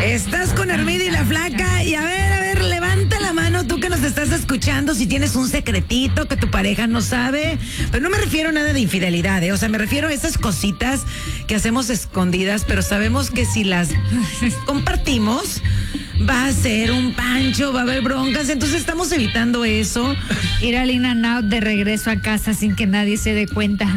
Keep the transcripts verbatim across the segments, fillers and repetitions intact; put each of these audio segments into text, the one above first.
Estás con Armida y la Flaca. Y a ver, a ver, levanta la mano tú que nos estás escuchando si tienes un secretito que tu pareja no sabe. Pero no me refiero a nada de infidelidad, ¿eh? O sea, me refiero a esas cositas que hacemos escondidas, pero sabemos que si las compartimos va a ser un pancho, va a haber broncas, entonces estamos evitando eso. Ir al In and Out de regreso a casa sin que nadie se dé cuenta.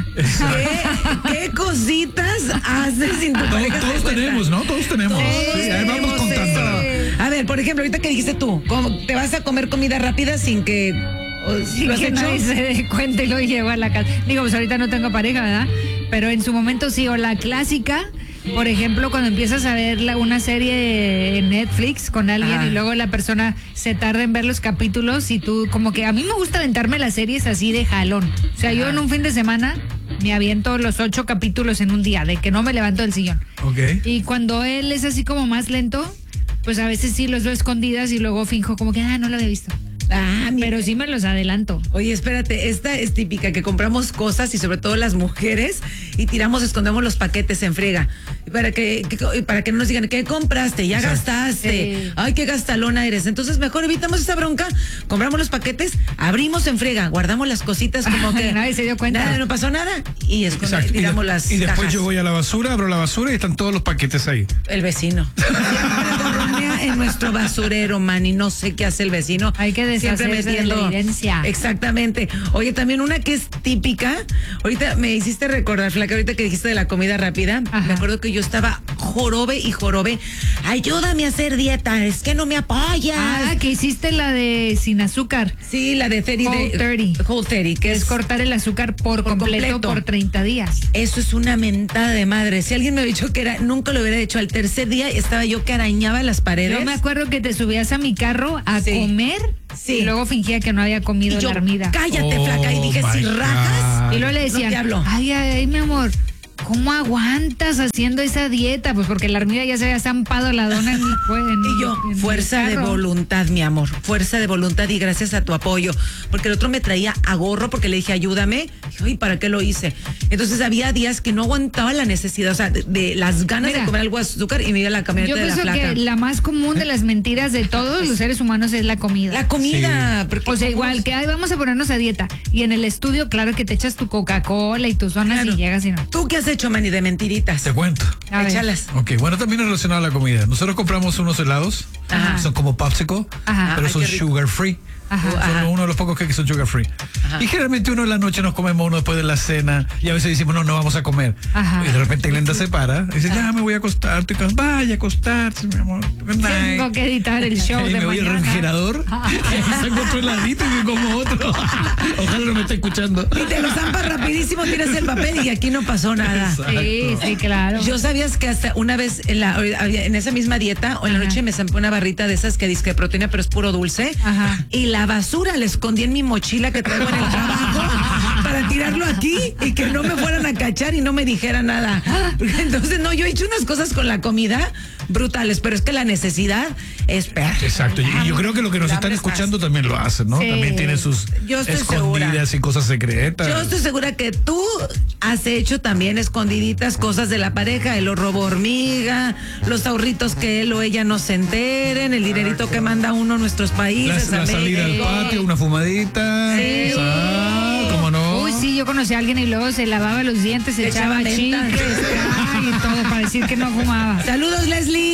¿Qué, qué cositas haces sin tu pareja? Todos, todos tenemos, ¿no? Todos tenemos. Todos Sí, ahí vamos tenemos contando. eso. A ver, por ejemplo, ahorita que dijiste tú, ¿cómo te vas a comer comida rápida sin que... o, Sin ¿lo has que hecho? nadie se dé cuenta y lo llevo a la casa. Digo, pues ahorita no tengo pareja, ¿verdad? Pero en su momento sí, o la clásica, por ejemplo, cuando empiezas a ver la, una serie en Netflix con alguien Ah. y luego la persona se tarda en ver los capítulos y tú, como que a mí me gusta aventarme las series así de jalón. O sea, yo en un fin de semana me aviento los ocho capítulos en un día, de que no me levanto del sillón. Ok. Y cuando él es así como más lento, pues a veces sí los veo escondidas y luego finjo como que, ah, no lo había visto. Ah, mira. Pero sí me los adelanto. Oye, espérate, esta es típica, que compramos cosas y sobre todo las mujeres y tiramos, escondemos los paquetes en friega. Y para que, que- para que no nos digan, ¿qué compraste? Ya Exacto. gastaste. Sí. Ay, qué gastalona eres. Entonces mejor evitamos esa bronca, compramos los paquetes, abrimos en friega, guardamos las cositas como que... Nadie se dio cuenta. Nada, no pasó nada. Y esconde- Exacto. Y, de- tiramos las y después cajas. yo voy a la basura, abro la basura y están todos los paquetes ahí. El vecino. Siempre gorronea en nuestro basurero, man, y no sé qué hace el vecino. Hay que Siempre deshacerse de la evidencia. Exactamente. Oye, también una que es típica. Ahorita me hiciste recordar, Flaca, ahorita que dijiste de la comida rápida. Ajá. Me acuerdo que yo estaba jorobe y jorobe. Ayúdame a hacer dieta, es que no me apoyas. Ah, que hiciste la de sin azúcar. Sí, la de thirty. Whole de- thirty. Whole thirty, que Es es cortar el azúcar por, Por completo, completo. por treinta días. Eso es una mentada de madre. Si alguien me hubiera dicho que era, nunca lo hubiera hecho. Al tercer día estaba yo que arañaba las paredes. Yo me acuerdo que te subías a mi carro a Sí. comer Sí. y luego fingía que no había comido y yo, la armida. cállate, Oh, Flaca. Y dije, my si God. rajas. Y luego le No decían, te hablo. ay, ay, mi amor, ¿cómo aguantas haciendo esa dieta? Pues porque la armida ya se había zampado la dona en mi cue- en Y yo, en mi fuerza de carro. voluntad, mi amor, fuerza de voluntad y gracias a tu apoyo. Porque el otro me traía a gorro porque le dije, ayúdame. Dije, ¿y para qué lo hice? Entonces había días que no aguantaba la necesidad, o sea, de, de las ganas Mira, de comer algo de azúcar y me iba a la camioneta Yo de la pienso Flaca. que la más común de las mentiras de todos los seres humanos es la comida. La comida. porque O sea, somos- igual que, ay, vamos a ponernos a dieta. Y en el estudio, claro que te echas tu Coca-Cola y tus donas Claro. y llegas y no. ¿Tú qué has hecho, Manny, de mentiritas? Te cuento. A ver. Échalas. Ok, bueno, también es relacionado a la comida. Nosotros compramos unos helados, Ajá. son como popsicle, Ajá. pero Ay, son qué rico. sugar free. Ajá. Son Ajá. uno de los pocos que son sugar free. Y generalmente uno en la noche nos comemos uno después de la cena y a veces decimos, no, no vamos a comer. Ajá. Y de repente Glenda se para y dice, ya me voy a acostar. Estoy cansada. Vaya a acostarse, mi amor. Good night. Tengo que editar el show Y de me voy al mañana. refrigerador y saco otro heladito y me como otro. Ojalá no me esté escuchando. Y te lo zampas rapidísimo, tiras el papel y aquí no pasó nada. Sí, sí, claro. Yo sabías que hasta una vez en, la, en esa misma dieta o en la Ajá. noche me zampé una barrita de esas que disque de proteína, pero es puro dulce. Ajá. Y la basura la escondí en mi mochila que traigo en el trabajo para tirarlo aquí y que no me fueran a cachar y no me dijera nada. Entonces, no, yo he hecho unas cosas con la comida brutales, pero es que la necesidad es peor. Exacto, y y yo creo que lo que nos La están hambre escuchando también lo hacen, ¿no? Sí. También tienen sus Yo estoy escondidas y cosas secretas. Yo estoy segura que tú has hecho también escondiditas cosas de la pareja, el robo hormiga, los ahorritos que él o ella no se enteren, el dinerito que manda uno a nuestros La, países. la a salida al México. patio, una fumadita. Sí. Ah, ¿cómo no? Uy, sí, yo conocí a alguien y luego se lavaba los dientes, se Le echaba echaba menta. chicles ay, y todo para decir que no fumaba. Saludos,